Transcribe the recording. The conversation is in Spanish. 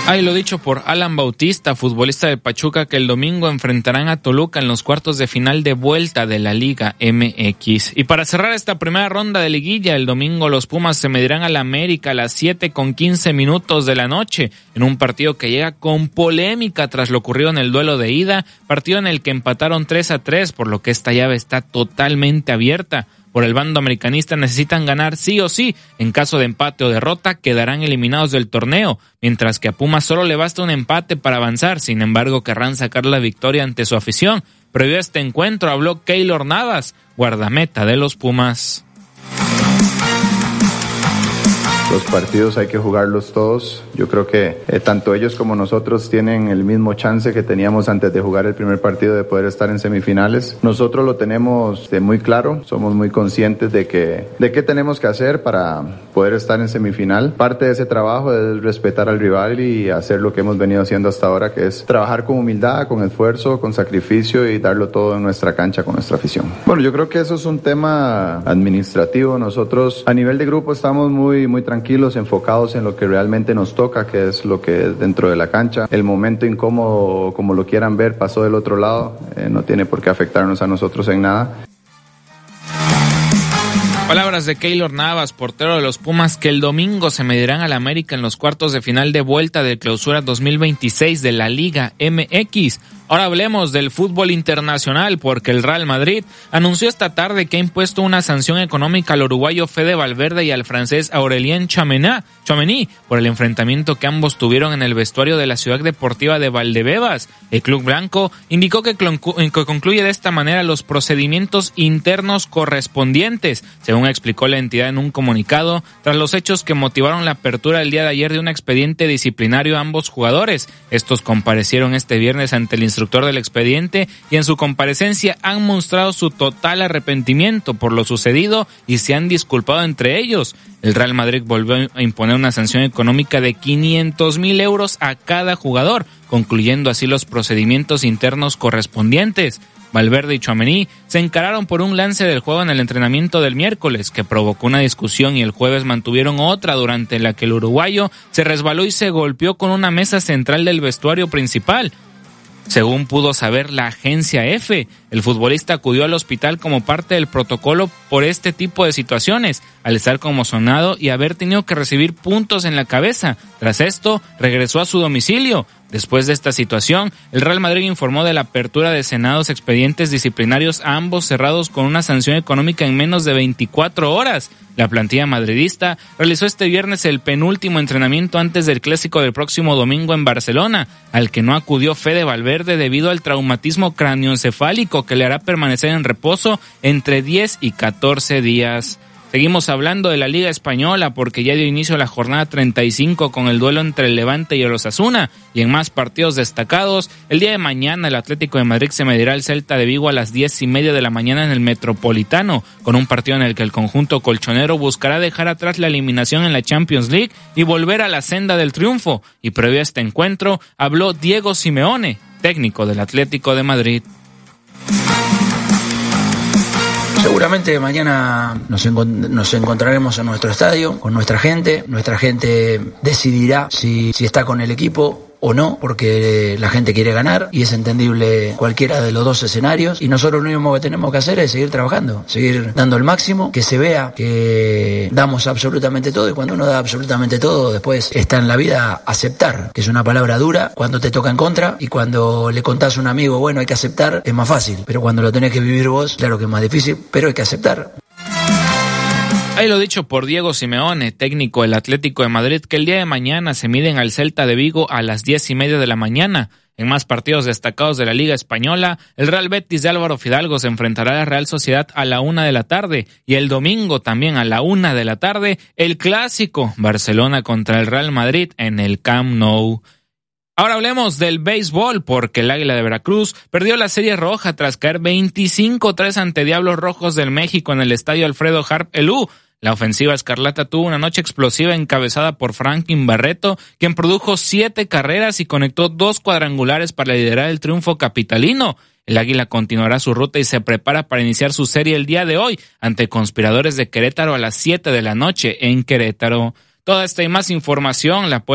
Hay lo dicho por Alan Bautista, futbolista de Pachuca, que el domingo enfrentarán a Toluca en los cuartos de final de vuelta de la Liga MX. Y para cerrar esta primera ronda de liguilla, el domingo los Pumas se medirán al América a las 7:15 de la noche, en un partido que llega con polémica tras lo ocurrido en el duelo de ida, partido en el que empataron 3-3, por lo que esta llave está totalmente abierta. Por el bando americanista necesitan ganar sí o sí. En caso de empate o derrota quedarán eliminados del torneo, mientras que a Pumas solo le basta un empate para avanzar. Sin embargo, querrán sacar la victoria ante su afición. Previo a este encuentro habló Keylor Navas, guardameta de los Pumas. Los partidos hay que jugarlos todos. Yo creo que tanto ellos como nosotros tienen el mismo chance que teníamos antes de jugar el primer partido de poder estar en semifinales. Nosotros lo tenemos muy claro, somos muy conscientes de qué tenemos que hacer para poder estar en semifinal. Parte de ese trabajo es respetar al rival y hacer lo que hemos venido haciendo hasta ahora, que es trabajar con humildad, con esfuerzo, con sacrificio y darlo todo en nuestra cancha con nuestra afición. Bueno, yo creo que eso es un tema administrativo. Nosotros a nivel de grupo estamos muy tranquilos, enfocados en lo que realmente nos toca, que es lo que es dentro de la cancha. El momento incómodo, como lo quieran ver, pasó del otro lado, no tiene por qué afectarnos a nosotros en nada. Palabras de Keylor Navas, portero de los Pumas, que el domingo se medirán al América en los cuartos de final de vuelta de Clausura 2026 de la Liga MX. Ahora hablemos del fútbol internacional, porque el Real Madrid anunció esta tarde que ha impuesto una sanción económica al uruguayo Fede Valverde y al francés Aurélien Tchouaméni por el enfrentamiento que ambos tuvieron en el vestuario de la ciudad deportiva de Valdebebas. El club blanco indicó que concluye de esta manera los procedimientos internos correspondientes, según explicó la entidad en un comunicado, tras los hechos que motivaron la apertura el día de ayer de un expediente disciplinario a ambos jugadores. Estos comparecieron este viernes ante el instructor del expediente y en su comparecencia han mostrado su total arrepentimiento por lo sucedido y se han disculpado entre ellos. El Real Madrid volvió a imponer una sanción económica de 500,000 euros a cada jugador, concluyendo así los procedimientos internos correspondientes. Valverde y Tchouaméni se encararon por un lance del juego en el entrenamiento del miércoles, que provocó una discusión, y el jueves mantuvieron otra durante la que el uruguayo se resbaló y se golpeó con una mesa central del vestuario principal. Según pudo saber la agencia EFE, el futbolista acudió al hospital como parte del protocolo por este tipo de situaciones, al estar conmocionado y haber tenido que recibir puntos en la cabeza. Tras esto, regresó a su domicilio. Después de esta situación, el Real Madrid informó de la apertura de senados expedientes disciplinarios a ambos cerrados con una sanción económica en menos de 24 horas. La plantilla madridista realizó este viernes el penúltimo entrenamiento antes del clásico del próximo domingo en Barcelona, al que no acudió Fede Valverde debido al traumatismo craneoencefálico que le hará permanecer en reposo entre 10 y 14 días. Seguimos hablando de la Liga Española porque ya dio inicio a la jornada 35 con el duelo entre el Levante y el Osasuna, y en más partidos destacados, el día de mañana el Atlético de Madrid se medirá al Celta de Vigo a las 10:30 de la mañana en el Metropolitano, con un partido en el que el conjunto colchonero buscará dejar atrás la eliminación en la Champions League y volver a la senda del triunfo. Y previo a este encuentro habló Diego Simeone, técnico del Atlético de Madrid. Seguramente mañana nos encontraremos en nuestro estadio, con nuestra gente. Nuestra gente decidirá si está con el equipo o no, porque la gente quiere ganar y es entendible cualquiera de los dos escenarios, y nosotros lo único que tenemos que hacer es seguir trabajando, seguir dando el máximo, que se vea que damos absolutamente todo, y cuando uno da absolutamente todo, después está en la vida aceptar, que es una palabra dura cuando te toca en contra, y cuando le contás a un amigo, bueno, hay que aceptar, es más fácil, pero cuando lo tenés que vivir vos, claro que es más difícil, pero hay que aceptar. Ahí lo dicho por Diego Simeone, técnico del Atlético de Madrid, que el día de mañana se miden al Celta de Vigo a las 10:30 de la mañana. En más partidos destacados de la Liga Española, el Real Betis de Álvaro Fidalgo se enfrentará a la Real Sociedad a la 1 de la tarde, y el domingo también a la 1 de la tarde, el clásico Barcelona contra el Real Madrid en el Camp Nou. Ahora hablemos del béisbol, porque el Águila de Veracruz perdió la Serie Roja tras caer 25-3 ante Diablos Rojos del México en el estadio Alfredo Harp Elú. La ofensiva escarlata tuvo una noche explosiva encabezada por Franklin Barreto, quien produjo 7 carreras y conectó 2 cuadrangulares para liderar el triunfo capitalino. El Águila continuará su ruta y se prepara para iniciar su serie el día de hoy ante Conspiradores de Querétaro a las 7 de la noche en Querétaro. Toda esta y más información la